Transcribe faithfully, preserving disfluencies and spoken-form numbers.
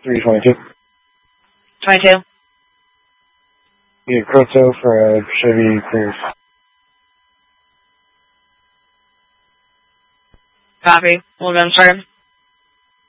three twenty-two. twenty-two. Yeah, Croto for a Chevy Cruze. Copy. We'll confirm.